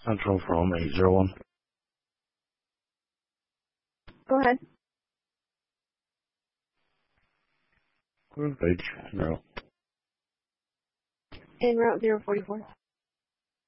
Central from 801. Go ahead. Page, no. En route 044.